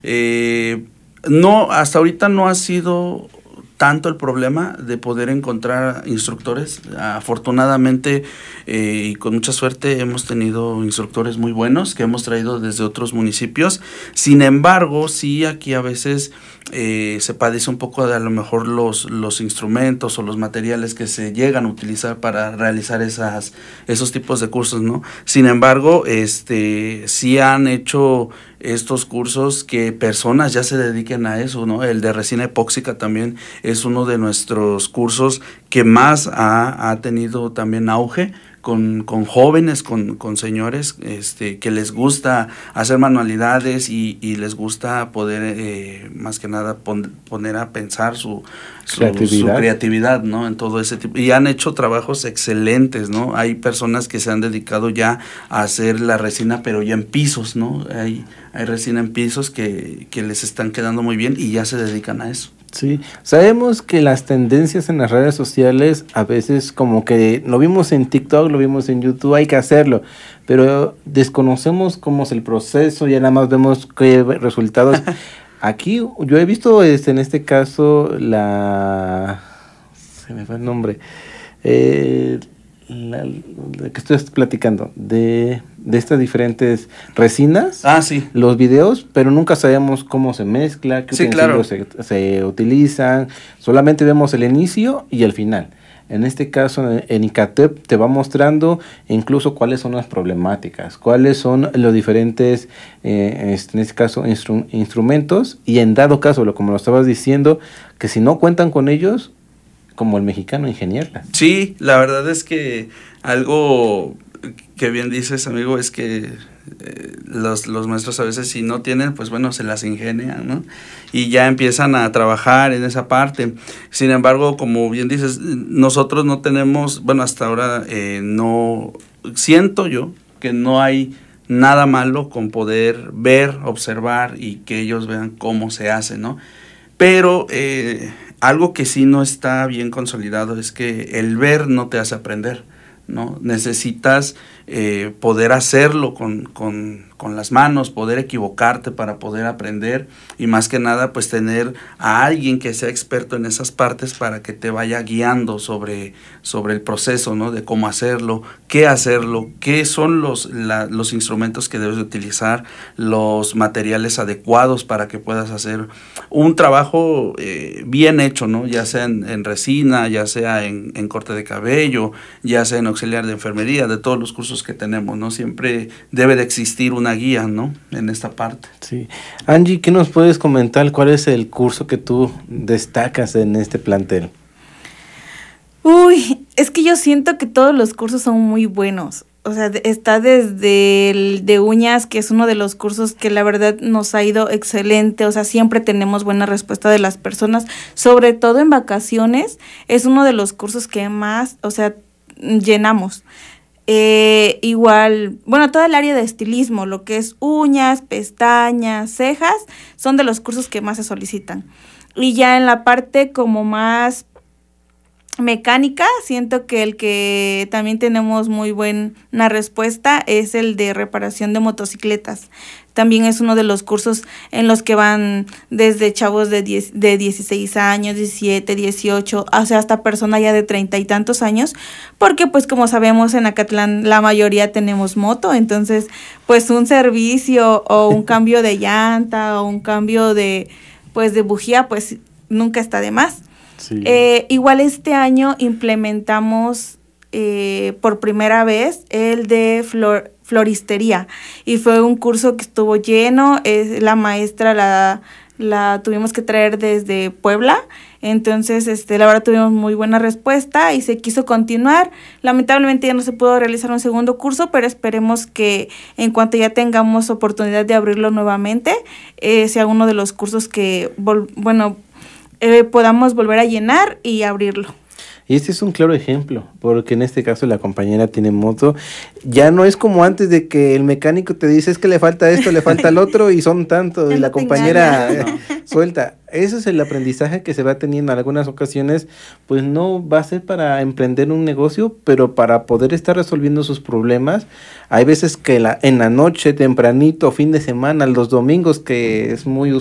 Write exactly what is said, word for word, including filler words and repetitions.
Eh, no, hasta ahorita no ha sido tanto el problema de poder encontrar instructores. Afortunadamente eh, y con mucha suerte hemos tenido instructores muy buenos que hemos traído desde otros municipios. Sin embargo, sí aquí a veces eh, se padece un poco de a lo mejor los, los instrumentos o los materiales que se llegan a utilizar para realizar esas, esos tipos de cursos, ¿no? Sin embargo, este, sí han hecho estos cursos que personas ya se dediquen a eso, ¿no? El de resina epóxica también es uno de nuestros cursos que más ha, ha tenido también auge con, con jóvenes, con, con señores este, que les gusta hacer manualidades y, y les gusta poder, eh, más que nada, pon, poner a pensar su, su, creatividad. su creatividad, ¿no? En todo ese tipo. Y han hecho trabajos excelentes, ¿no? Hay personas que se han dedicado ya a hacer la resina, pero ya en pisos, ¿no? Hay, hay resina en pisos que, que les están quedando muy bien y ya se dedican a eso. Sí, sabemos que las tendencias en las redes sociales a veces como que lo vimos en TikTok, lo vimos en YouTube, hay que hacerlo, pero desconocemos cómo es el proceso, ya nada más vemos qué resultados. Aquí yo he visto este, en este caso la... se me fue el nombre. Eh, La, la que estoy platicando de, de estas diferentes resinas, ah, sí. los videos, pero nunca sabemos cómo se mezcla, qué sí, claro. se, se utilizan, solamente vemos el inicio y el final. En este caso, en ICATEP te va mostrando incluso cuáles son las problemáticas, cuáles son los diferentes, eh, en este caso, instru- instrumentos, y en dado caso, lo como lo estabas diciendo, que si no cuentan con ellos, como el mexicano, ingeniarla. Sí, la verdad es que algo que bien dices, amigo, es que eh, los, los maestros a veces si no tienen, pues bueno, se las ingenian, ¿no? Y ya empiezan a trabajar en esa parte. Sin embargo, como bien dices, nosotros no tenemos, bueno, hasta ahora eh, no, siento yo que no hay nada malo con poder ver, observar y que ellos vean cómo se hace, ¿no? Pero eh, algo que sí no está bien consolidado es que el ver no te hace aprender, ¿no? Necesitas eh, poder hacerlo con, con, con las manos, poder equivocarte para poder aprender y más que nada pues tener a alguien que sea experto en esas partes para que te vaya guiando sobre, sobre el proceso, ¿no? De cómo hacerlo, qué hacerlo, qué son los, la, los instrumentos que debes de utilizar, los materiales adecuados para que puedas hacer un trabajo eh, bien hecho, ¿no? Ya sea en, en resina, ya sea en, en corte de cabello, ya sea en auxiliar de enfermería, de todos los cursos que tenemos, ¿no? Siempre debe de existir una guía, ¿no? En esta parte. Sí. Angie, ¿qué nos puedes comentar? ¿Cuál es el curso que tú destacas en este plantel? Uy, es que yo siento que todos los cursos son muy buenos. O sea, está desde el de uñas, que es uno de los cursos que la verdad nos ha ido excelente. O sea, siempre tenemos buena respuesta de las personas, sobre todo en vacaciones. Es uno de los cursos que más, o sea, llenamos. Eh, igual, bueno, toda el área de estilismo, lo que es uñas, pestañas, cejas, son de los cursos que más se solicitan. Y ya en la parte como más mecánica, siento que el que también tenemos muy buena respuesta es el de reparación de motocicletas. También es uno de los cursos en los que van desde chavos de, diez, de dieciséis años, diecisiete, dieciocho, o sea, hasta personas ya de treinta y tantos años, porque pues como sabemos en Acatlán la mayoría tenemos moto, entonces pues un servicio o un cambio de llanta o un cambio de pues de bujía pues nunca está de más. Sí. Eh, igual este año implementamos eh, por primera vez el de flor, floristería y fue un curso que estuvo lleno. Eh, la maestra la, la tuvimos que traer desde Puebla, entonces este, la verdad tuvimos muy buena respuesta y se quiso continuar. Lamentablemente ya no se pudo realizar un segundo curso, pero esperemos que en cuanto ya tengamos oportunidad de abrirlo nuevamente, eh, sea uno de los cursos que, vol- bueno, Eh, podamos volver a llenar y abrirlo. Y este es un claro ejemplo, porque en este caso la compañera tiene moto. Ya no es como antes de que el mecánico te dice es que le falta esto, le falta el otro y son tantos y la compañera suelta. Ese es el aprendizaje que se va teniendo en algunas ocasiones, pues no va a ser para emprender un negocio, pero para poder estar resolviendo sus problemas. Hay veces que la, en la noche, tempranito, fin de semana, los domingos, que es muy